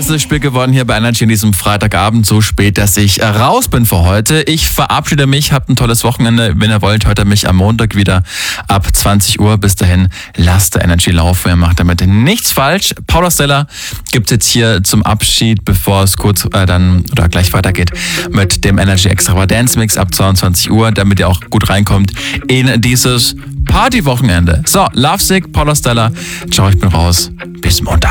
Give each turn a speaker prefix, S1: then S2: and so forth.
S1: letztes Spiel gewonnen hier bei Energy an diesem Freitagabend, so spät, dass ich raus bin für heute. Ich verabschiede mich, habt ein tolles Wochenende. Wenn ihr wollt, hört ihr mich am Montag wieder ab 20 Uhr. Bis dahin, lasst der Energy laufen. Ihr macht damit nichts falsch. Paula Steller gibt es jetzt hier zum Abschied, bevor es kurz dann oder gleich weitergeht mit dem Energy Extravaganza Mix ab 22 Uhr, damit ihr auch gut reinkommt in dieses Partywochenende. So, Lovesick, Paula Steller. Ciao, ich bin raus. Bis Montag.